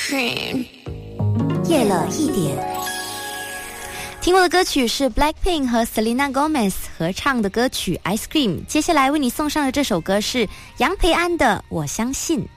cream。 夜了一点。听过的歌曲是 Blackpink 和 Selena Gomez 合唱的歌曲 Ice Cream。接下来为你送上的这首歌是杨培安的《我相信》。